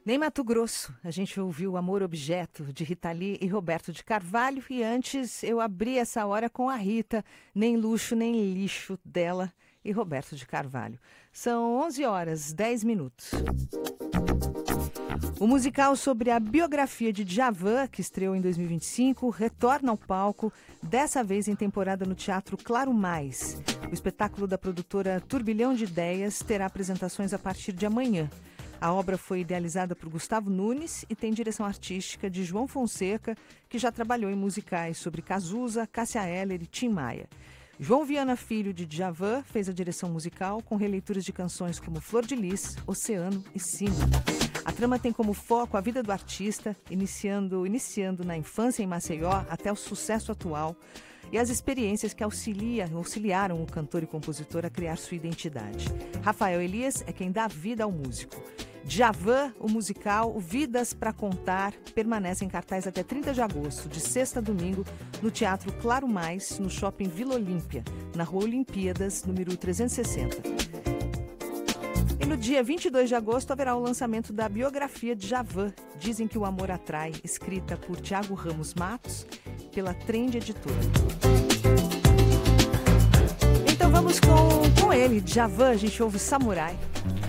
Nem Mato Grosso, a gente ouviu Amor Objeto, de Rita Lee e Roberto de Carvalho, e antes eu abri essa hora com a Rita, Nem Luxo Nem Lixo, dela e Roberto de Carvalho. São 11 horas, 10 minutos. O musical sobre a biografia de Djavan, que estreou em 2025, retorna ao palco, dessa vez em temporada no Teatro Claro Mais. O espetáculo da produtora Turbilhão de Ideias terá apresentações a partir de amanhã. A obra foi idealizada por Gustavo Nunes e tem direção artística de João Fonseca, que já trabalhou em musicais sobre Cazuza, Cássia Eller e Tim Maia. João Viana Filho, de Djavan, fez a direção musical com releituras de canções como Flor de Lis, Oceano e Sino. A trama tem como foco a vida do artista, iniciando na infância em Maceió até o sucesso atual, e as experiências que auxiliaram o cantor e compositor a criar sua identidade. Rafael Elias é quem dá vida ao músico. Djavan, o musical Vidas pra Contar, permanece em cartaz até 30 de agosto, de sexta a domingo, no Teatro Claro Mais, no Shopping Vila Olímpia, na Rua Olimpíadas, número 360. E no dia 22 de agosto haverá o lançamento da biografia de Djavan, Dizem que o Amor Atrai, escrita por Tiago Ramos Matos, pela Trend Editora. Então vamos com ele, Djavan, a gente ouve Samurai.